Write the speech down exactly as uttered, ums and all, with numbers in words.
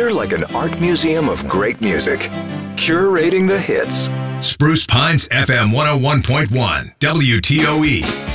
We're like an art museum of great music, curating the hits. Spruce Pines F M one oh one point one, W T O E.